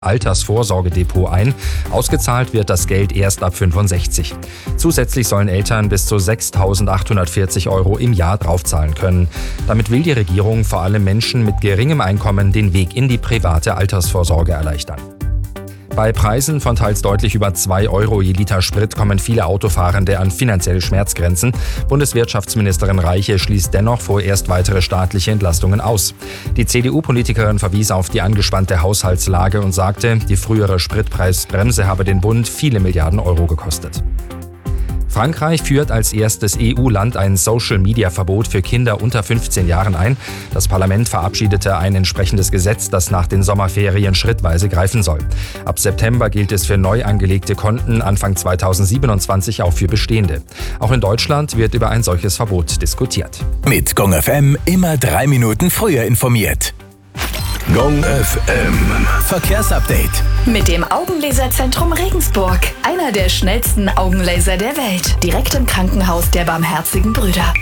Altersvorsorgedepot ein. Ausgezahlt wird das Geld erst ab 65. Zusätzlich sollen Eltern bis zu 6.840 € im Jahr draufzahlen können. Damit will die Regierung vor allem Menschen mit geringem Einkommen den Weg in die private Altersvorsorge erleichtern. Bei Preisen von teils deutlich über 2 € je Liter Sprit kommen viele Autofahrende an finanzielle Schmerzgrenzen. Bundeswirtschaftsministerin Reiche schließt dennoch vorerst weitere staatliche Entlastungen aus. Die CDU-Politikerin verwies auf die angespannte Haushaltslage und sagte, die frühere Spritpreisbremse habe den Bund viele Milliarden Euro gekostet. Frankreich führt als erstes EU-Land ein Social-Media-Verbot für Kinder unter 15 Jahren ein. Das Parlament verabschiedete ein entsprechendes Gesetz, das nach den Sommerferien schrittweise greifen soll. Ab September gilt es für neu angelegte Konten, Anfang 2027 auch für bestehende. Auch in Deutschland wird über ein solches Verbot diskutiert. Mit Gong FM immer 3 Minuten früher informiert. Gong FM Verkehrsupdate. Mit dem Augenlaserzentrum Regensburg. Einer der schnellsten Augenlaser der Welt. Direkt im Krankenhaus der Barmherzigen Brüder.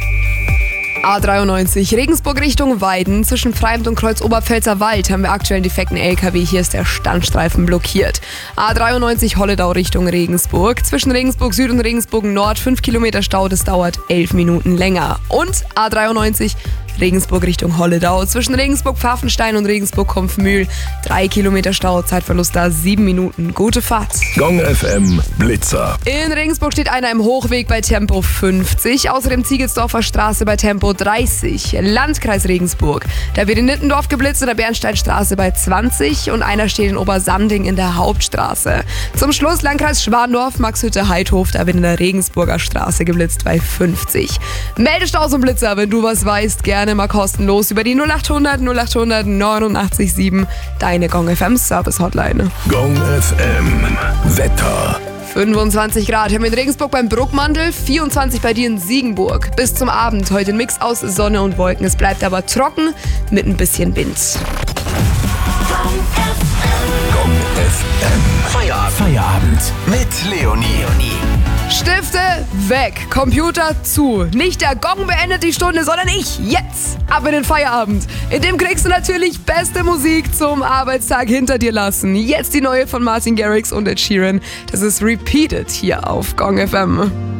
A93 Regensburg Richtung Weiden. Zwischen Freimd und Kreuz-Oberpfälzer Wald haben wir aktuell einen defekten LKW. Hier ist der Standstreifen blockiert. A93 Holledau Richtung Regensburg. Zwischen Regensburg Süd und Regensburg Nord 5 Kilometer Stau. Das dauert 11 Minuten länger. Und A93 Regensburg Richtung Holledau. Zwischen Regensburg-Pfaffenstein und Regensburg-Kompfmühl 3 Kilometer Stau, Zeitverlust da 7 Minuten. Gute Fahrt. Gong FM Blitzer. In Regensburg steht einer im Hochweg bei Tempo 50, außerdem Ziegelsdorfer Straße bei Tempo 30. Landkreis Regensburg, da wird in Nittendorf geblitzt in der Bernsteinstraße bei 20 und einer steht in Obersanding in der Hauptstraße. Zum Schluss Landkreis Schwandorf, Maxhütte-Heidhof, da wird in der Regensburger Straße geblitzt bei 50. Meldestaus und Blitzer, wenn du was weißt, gerne mal kostenlos über die 0800 0800 89 7, deine Gong FM Service Hotline. Gong FM Wetter. 25 Grad haben wir in Regensburg beim Bruckmandel, 24 bei dir in Siegenburg. Bis zum Abend heute ein Mix aus Sonne und Wolken. Es bleibt aber trocken mit ein bisschen Wind. Gong FM Feierabend mit Leonie. Stifte weg, Computer zu. Nicht der Gong beendet die Stunde, sondern ich. Jetzt ab in den Feierabend. In dem kriegst du natürlich beste Musik zum Arbeitstag hinter dir lassen. Jetzt die neue von Martin Garrix und Ed Sheeran. Das ist Repeated hier auf Gong FM.